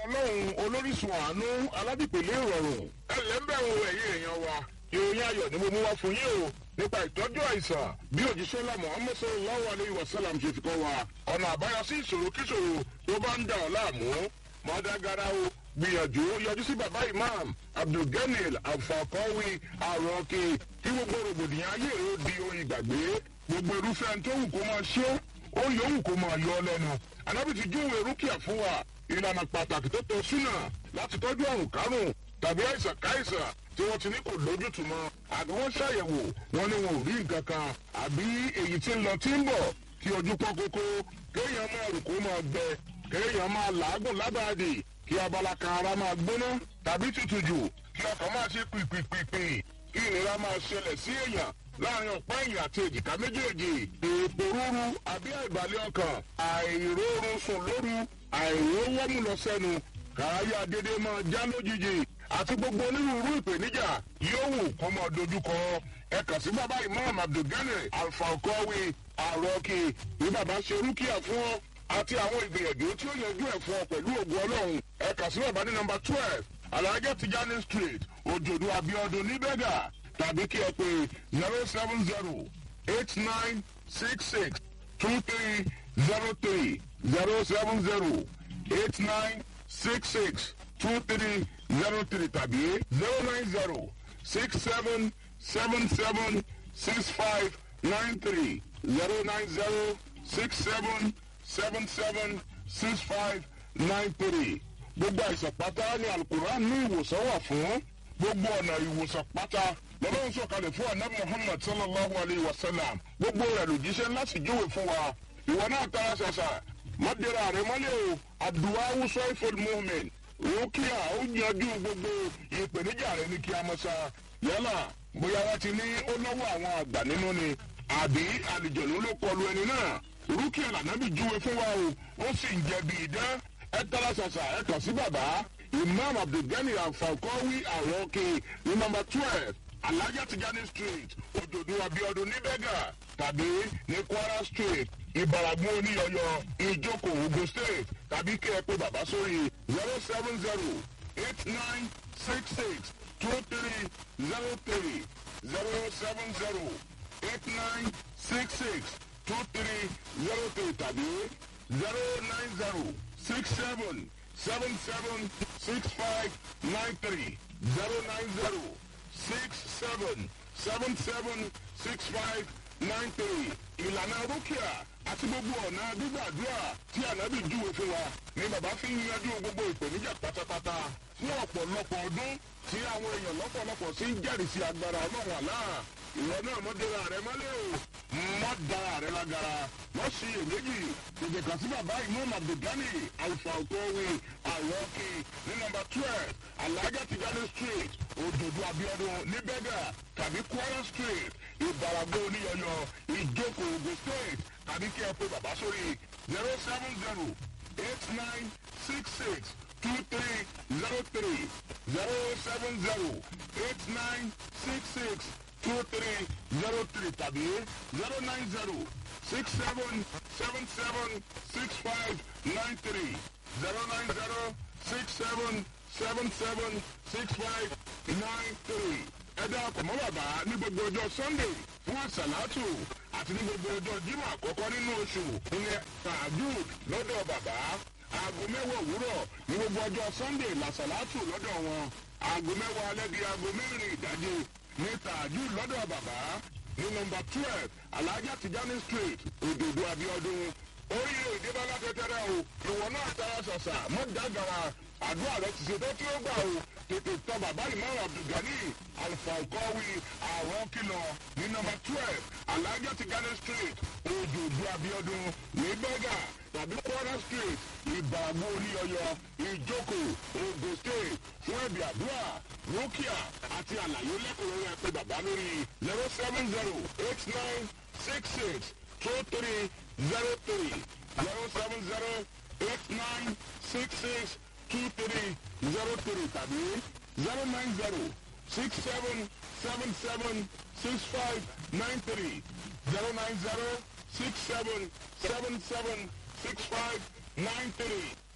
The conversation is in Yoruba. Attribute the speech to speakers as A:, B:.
A: ọlọ́run olórísun àánú aládìpẹ̀lẹ̀ ìrọ̀rùn ẹlẹ́mbẹ̀rún ẹ̀yìn èèyàn wa ìròyìn ayọ̀ ni mo mú wá fún yín o nípa ìtọ́jú àìsàn bí òjíṣẹ́ ńlá Muhammad sallallahu alayhi wa sallam ṣe fi kọ́ wa ọ̀nà àbáyọ sí ìṣòro kíṣòro tó bá ń dà ọ́ láàmú mọ́dágára o gbìyànjú yọjú sí bàbá imam abdulganil alfaqawi àròkè kí gbogbo rògbòdìyàn ayé rẹ ó di orin ìgbàgbé gbogbo irúfẹ́ tó wù kó máa ṣe ó yòówù kó máa yọ ọ lẹ́nu anábì ti júwe rúkìá fún wa ìlànà pàtàkì tó tọ́ súnà láti tọ́jú àrùn kárùn tàbí àìsàn káìsàn tí wọ́n ti ní kò lójútùú mọ́ àbí wọ́n ṣàyẹ̀wò wọn ni wọn ò rí nǹkan kan àbí èyí tí ń lọ tí ń bọ̀ kí ojú pọ́n kókó kéèyàn máa rò kó máa gbẹ kéèyàn máa làágùn lábàádì kí abala kan ara máa gbóná tàbí tutù jù kí ọkàn máa ṣe pìpìpìpì kí ìnira máa ṣẹlẹ̀ sí èèyàn láàrin ọ̀pá ẹ̀yìn àti èjìká méjèèjì èèpo rúru àbí àìbalẹ̀ ọkàn àìróorun sùn lóru àìrówọ́mù lọ sẹ́nu káyà dédé máa já lójijì àti gbogbo onírúurú ìpèníjà yóò wù kó máa dojúkọ ẹ kàn sí bàbá imam abdulgani alfaqawi àròkè ní bàbá ṣe rúkìá fún ọ àti àwọn ìgbìyànjú tí ó yanjú ẹ̀ fún ọ pẹ̀lú ògùn ọlọ́run ẹ kàn sí bàbá ní nọ́mbà 12 alhaja tijani street òjòdú abiodun ní bẹ́gà tàbí kí ẹ pé 070-8966-2303 070-8966-2303 tàbí 090-6777-6593 090-6777-6593 gbogbo àìsàn pátá ní alukuran ní ìwòsàn wà fún gbogbo ọ̀nà ìwòsàn pátá lọ́lọ́run sọ̀kalẹ̀ fún anabi muhammad sallallahu alayhi wa sallam gbogbo rẹ̀ lòjíṣẹ́ láti júwe fún wa ìwọ náà tara ṣàṣà mọ́dẹ́rẹ́ àrẹ mọ́lẹ́ o àdùá wúsọ ìfọ̀d movement rúkìá ó yanjú gbogbo ìpèníjà rẹ ní kí a mọ̀ sá yálà bóyá wọ́n ti ní ó lọ́wọ́ àwọn àgbà nínú ni àbí àlìjọ̀nù ló kọlu ẹni náà rúkìá lànàbì júwe fún wa o ó sì ń jẹ bí idán ẹ tara ṣàṣà ẹ kàn sí bàbá imam abdulgani alfaqawi àròkè ní nọ́mbà 12 alhaja tijani street òjòdú abiodun ní bẹ́gà tàbí ní kwara street ìbàràgún oníyọyọ ìjókòó ogun state tàbí kí ẹ pé bàbá sórí 070-8966-2303 070-8966-2303 tàbí 090-6777-6593 090-6777-6593 ìlànà rúkìá àti gbogbo ọ̀nà gbígbàdúrà tí ànábì júwe fún wa ni bàbá fi ń yanjú gbogbo ìpèníjà pátápátá fún ọ̀pọ̀lọpọ̀ ọdún tí àwọn èèyàn lọ́pọ̀lọpọ̀ sí ń jẹ́rìí sí agbára ọlọ́run àlá ìwọ náà mọ́dẹ́ra rẹ mọ́lẹ́ o mọ́dára rẹ lágara wọ́n ṣe èméjì tètè kàn sí bàbá imam abdulgani alfaqawi àròkè ní nọ́mbà 12 alhaja tijani street òjòdú abiodun ní bẹ́gà tàbí kwara street ìbàràgbọ́ oníyọyọ ìjókòó ogun state tàbí kí ẹ pé bàbá sórí 070-8966-2303 tàbí 090-6777-6593 090-6777-6593 ẹ darapọ̀ mọ́ bàbá ní gbogbo ọjọ́ sunday fún àsàlátù àti ní gbogbo ọjọ́ jímọ̀ àkọ́kọ́ nínú oṣù ìyẹn tààjùd lọ́dọ̀ bàbá aago 10 òwúrọ̀ ní gbogbo ọjọ́ sunday làsàlátù lọ́dọ̀ wọn aago 10 alẹ́ di aago 4 ìdájí ní tààjùd lọ́dọ̀ bàbá ní nọ́mbà 12 alhaja tijani street òdòdó abiodun oríire ìdíbọ́lá tẹ́tẹ́rẹ́ o ìwọ náà tara ṣàṣà mọ́dàgàrà àdúrà rẹ ti ṣètò tí ó gbà o tètè tọ bàbá imam abdulgani alfaqawi àwọn kìlọ̀ ní nọ́mbà 12 alhaja tijani street òjòjú abiodun ní bẹ́gà tàbí kwara street ìbàgbọ́ oníyọyọ ìjókòó ogun state fún ẹ̀bì àdúrà rúkìá àti àlàyé lẹ́kùnrin rẹ pé bàbá lórí 070-8966-2303 070-8966-2303 tàbí 090-6777-6593 090-6777-6593.